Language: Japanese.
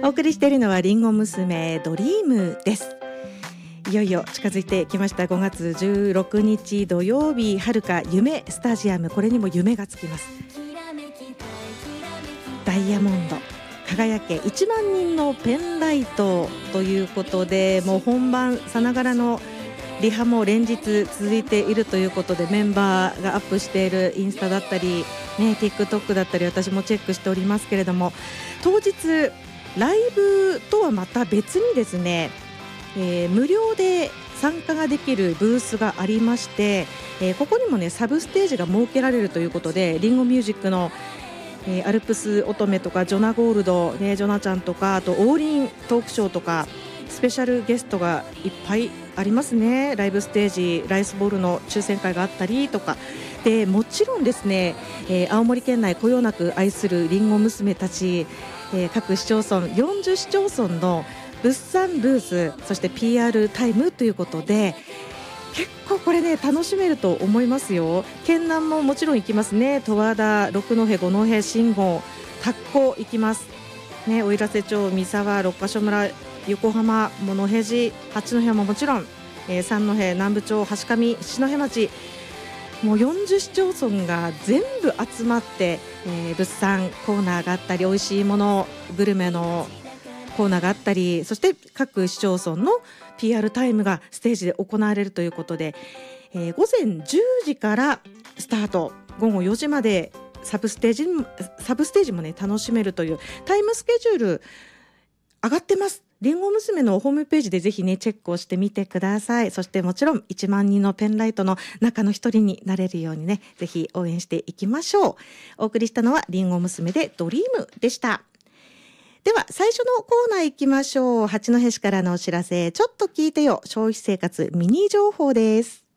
送りしているのはリンゴ娘ドリームです。いよいよ近づいてきました。5月16日土曜日、はるか夢スタジアム、これにも夢がつきます。ダイヤモンド輝け1万人のペンライトということで、もう本番さながらのリハも連日続いているということで、メンバーがアップしているインスタだったり、TikTok だったり私もチェックしておりますけれども、当日ライブとはまた別にですね、無料で参加ができるブースがありまして、ここにもねサブステージが設けられるということで、リンゴミュージックのアルプス乙女とかジョナゴールド、ジョナちゃんとか、あと王林トークショーとかスペシャルゲストがいっぱいありますね。ライブステージ、ライスボールの抽選会があったりとかで、もちろんですね、青森県内こよなく愛するリンゴ娘たち、各市町村40市町村の物産ブース、そして PR タイムということで、結構これね楽しめると思いますよ。県南ももちろん行きますね。十和田、六戸、五戸、新郷、田子行きますね。奥入瀬町、三沢、六ヶ所村、横浜、物部寺、八戸ももちろん、三戸、南部町、橋上、七戸町、もう40市町村が全部集まって、物産コーナーがあったり、美味しいものグルメのコーナーがあったり、そして各市町村の PR タイムがステージで行われるということで、午前10時からスタート、午後4時までサブステージもね楽しめるというタイムスケジュール上がってます。リンゴ娘のホームページでぜひねチェックをしてみてください。そしてもちろん1万人のペンライトの中の一人になれるようにね、ぜひ応援していきましょう。お送りしたのはリンゴ娘でドリームでした。では最初のコーナー行きましょう。八戸市からのお知らせ、ちょっと聞いてよ、消費生活ミニ情報です。